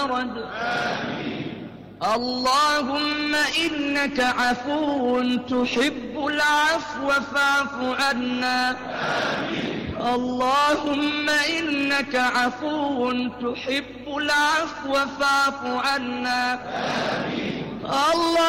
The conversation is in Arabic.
رد. اللهم إنك عفو تحب العفو فاعف عنا. اللهم إنك عفو تحب العفو فاعف عنا.